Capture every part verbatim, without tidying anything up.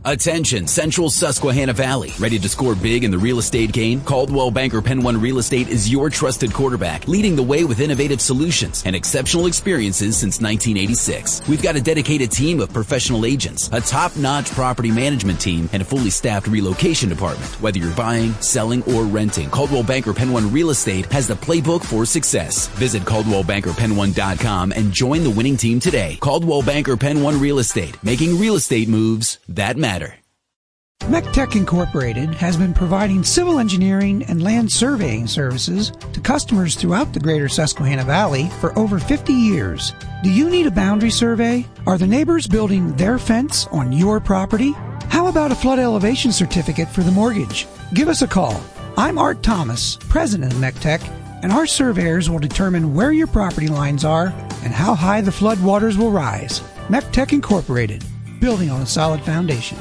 Attention, Central Susquehanna Valley. Ready to score big in the real estate game? Coldwell Banker Penn One Real Estate is your trusted quarterback, leading the way with innovative solutions and exceptional experiences since nineteen eighty-six. We've got a dedicated team of professional agents, a top-notch property management team, and a fully staffed relocation department. Whether you're buying, selling, or renting, Coldwell Banker Penn One Real Estate has the playbook for success. Visit Coldwell Banker Penn One dot com and join the winning team today. Coldwell Banker Penn One Real Estate, making real estate moves that matter. MECTEC Incorporated has been providing civil engineering and land surveying services to customers throughout the greater Susquehanna Valley for over fifty years. Do you need a boundary survey? Are the neighbors building their fence on your property? How about a flood elevation certificate for the mortgage? Give us a call. I'm Art Thomas, president of MECTEC, and our surveyors will determine where your property lines are and how high the flood waters will rise. MECTEC Incorporated, building on a solid foundation.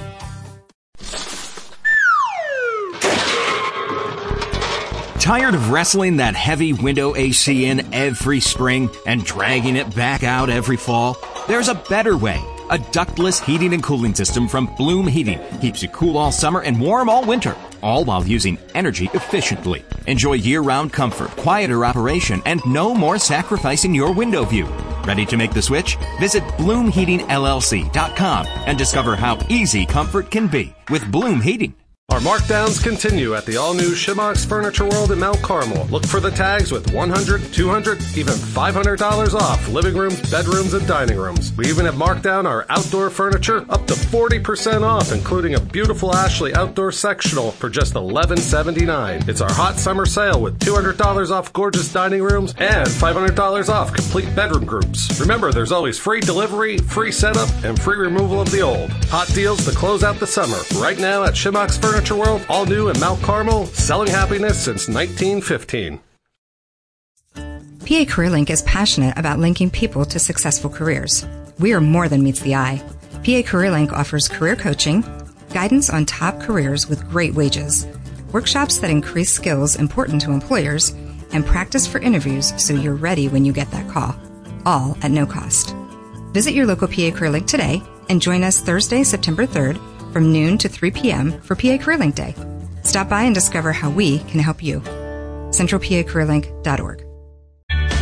Tired of wrestling that heavy window A C in every spring and dragging it back out every fall? There's a better way. A ductless heating and cooling system from Bloom Heating keeps you cool all summer and warm all winter, all while using energy efficiently. Enjoy year-round comfort, quieter operation, and no more sacrificing your window view. Ready to make the switch? Visit bloom heating L L C dot com and discover how easy comfort can be with Bloom Heating. Our markdowns continue at the all-new Shimox Furniture World in Mount Carmel. Look for the tags with one hundred dollars, two hundred dollars, even five hundred dollars off living rooms, bedrooms, and dining rooms. We even have marked down our outdoor furniture up to forty percent off, including a beautiful Ashley outdoor sectional for just eleven seventy-nine. It's our hot summer sale with two hundred dollars off gorgeous dining rooms and five hundred dollars off complete bedroom groups. Remember, there's always free delivery, free setup, and free removal of the old. Hot deals to close out the summer. Right now at Shimox Furniture World, all new in Mount Carmel, selling happiness since nineteen fifteen. P A CareerLink is passionate about linking people to successful careers. We are more than meets the eye. P A CareerLink offers career coaching, guidance on top careers with great wages, workshops that increase skills important to employers, and practice for interviews so you're ready when you get that call, all at no cost. Visit your local P A CareerLink today and join us Thursday, September third, from noon to three p.m. for P A CareerLink Day. Stop by and discover how we can help you. central p a career link dot org.